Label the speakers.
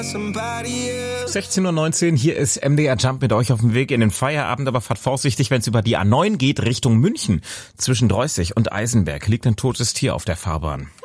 Speaker 1: 16:19 Uhr, hier ist MDR Jump mit euch auf dem Weg in den Feierabend, aber fahrt vorsichtig, wenn es über die A9 geht, Richtung München. Zwischen Dreußig und Eisenberg liegt ein totes Tier auf der Fahrbahn.